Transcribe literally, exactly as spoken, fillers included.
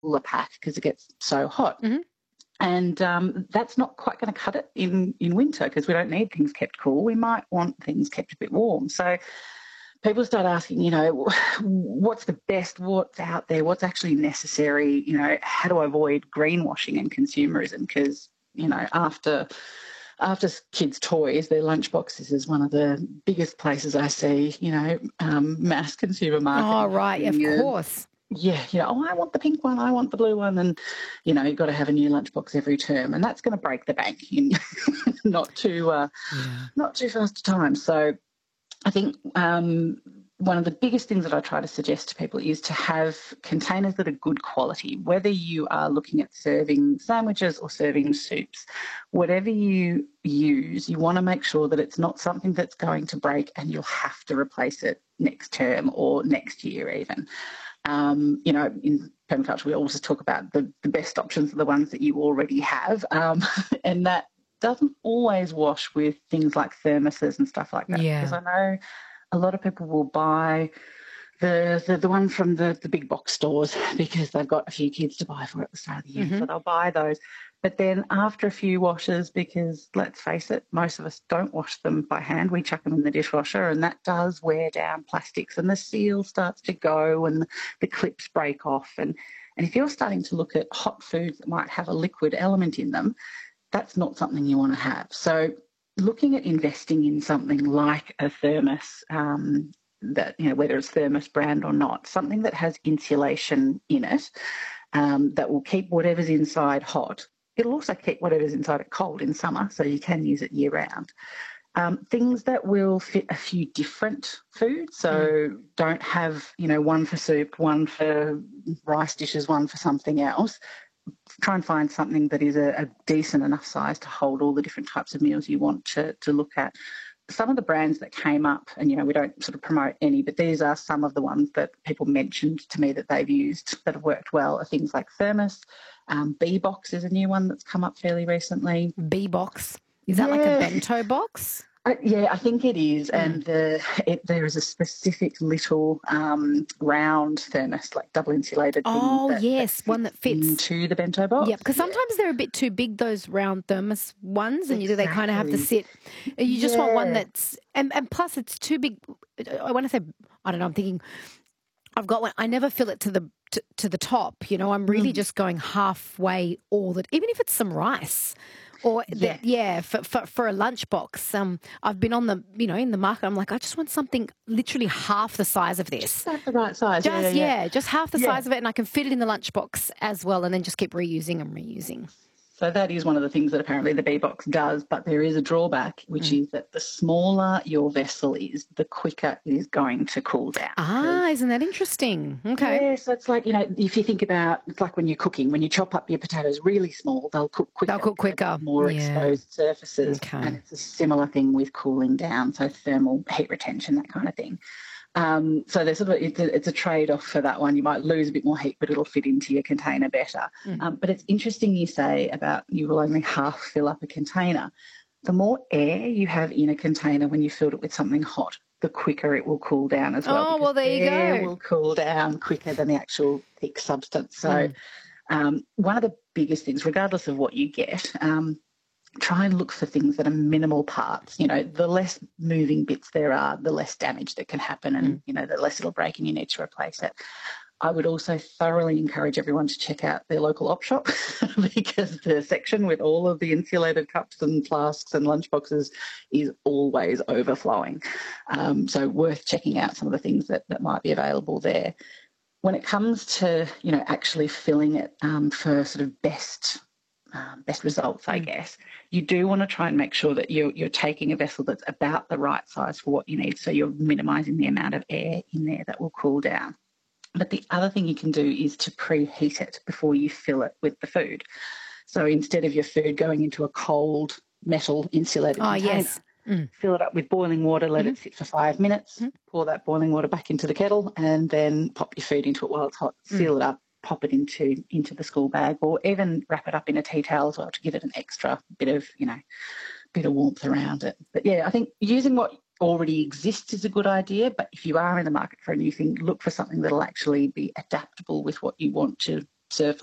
cooler pack because it gets so hot. Mm-hmm. And um, that's not quite going to cut it in, in winter because we don't need things kept cool. We might want things kept a bit warm. So people start asking, you know, what's the best, what's out there, what's actually necessary, you know, how do I avoid greenwashing and consumerism? Because, you know, after after kids' toys, their lunchboxes is one of the biggest places I see, you know, um, mass consumer marketing. Oh, right, of course. Yeah, you know, oh, I want the pink one, I want the blue one, and, you know, you've got to have a new lunchbox every term, and that's going to break the bank in not too, uh, yeah. not too fast a time. So I think um, one of the biggest things that I try to suggest to people is to have containers that are good quality, whether you are looking at serving sandwiches or serving soups. Whatever you use, you want to make sure that it's not something that's going to break and you'll have to replace it next term or next year even. Um, you know, in permaculture, we always talk about the, the best options are the ones that you already have, um, and that doesn't always wash with things like thermoses and stuff like that. Yeah. Because I know a lot of people will buy the the, the one from the, the big box stores because they've got a few kids to buy for at the start of the year, mm-hmm. so they'll buy those. But then after a few washes, because let's face it, most of us don't wash them by hand. We chuck them in the dishwasher and that does wear down plastics and the seal starts to go and the clips break off. And, and if you're starting to look at hot foods that might have a liquid element in them, that's not something you want to have. So looking at investing in something like a thermos, um, that, you know, whether it's thermos brand or not, something that has insulation in it, um, that will keep whatever's inside hot. It'll also keep whatever's inside it cold in summer, so you can use it year round. Um, things that will fit a few different foods, so mm. don't have, you know, one for soup, one for rice dishes, one for something else. Try and find something that is a, a decent enough size to hold all the different types of meals you want to, to look at. Some of the brands that came up, and, you know, we don't sort of promote any, but these are some of the ones that people mentioned to me that they've used that have worked well, are things like Thermos. Um, B-Box is a new one that's come up fairly recently. B-Box? Is that yeah. like a bento box? Uh, yeah, I think it is, mm. and the, it, there is a specific little um, round thermos, like double insulated. Oh, thing that, yes, that one that fits into the bento box. Yeah, because sometimes yeah. they're a bit too big, those round thermos ones, and exactly. you, they kind of have to sit. You just yeah. want one that's, and, and plus it's too big. I want to say, I don't know, I'm thinking, I've got one, I never fill it to the to, to the top, you know, I'm really mm. just going halfway all that, even if it's some rice. Or, yeah, the, yeah for, for, for a lunchbox. Um, I've been on the, you know, in the market. I'm like, I just want something literally half the size of this. Just half the right size. Just, yeah, yeah, yeah, just half the yeah. size of it, and I can fit it in the lunchbox as well, and then just keep reusing and reusing. So that is one of the things that apparently the B-Box does, but there is a drawback, which mm. is that the smaller your vessel is, the quicker it is going to cool down. Ah, isn't that interesting? Okay. Yeah, so it's like, you know, if you think about, it's like when you're cooking, when you chop up your potatoes really small, they'll cook quicker. They'll cook quicker. More yeah. exposed surfaces. Okay. And it's a similar thing with cooling down, so thermal heat retention, that kind of thing. Um, so there's sort of it's a, it's a trade-off for that one. You might lose a bit more heat, but it'll fit into your container better. Mm. Um, but it's interesting you say about you will only half fill up a container. The more air you have in a container when you filled it with something hot, the quicker it will cool down as well. Oh, well, there you air go. It will cool down quicker than the actual thick substance. So mm. um, one of the biggest things, regardless of what you get, um, try and look for things that are minimal parts. You know, the less moving bits there are, the less damage that can happen, and, mm. you know, the less it'll break and you need to replace it. I would also thoroughly encourage everyone to check out their local op shop because the section with all of the insulated cups and flasks and lunchboxes is always overflowing. Um, so worth checking out some of the things that, that might be available there. When it comes to, you know, actually filling it um, for sort of best Um, best results, I guess, you do want to try and make sure that you're, you're taking a vessel that's about the right size for what you need, so you're minimising the amount of air in there that will cool down. But the other thing you can do is to preheat it before you fill it with the food. So instead of your food going into a cold metal insulated oh, container, yes. mm. fill it up with boiling water, let mm-hmm. it sit for five minutes, mm-hmm. pour that boiling water back into the kettle, and then pop your food into it while it's hot, seal mm. it up, pop it into into the school bag, or even wrap it up in a tea towel as well to give it an extra bit of, you know, bit of warmth around it. But yeah, I think using what already exists is a good idea, but if you are in the market for a new thing, look for something that'll actually be adaptable with what you want to surf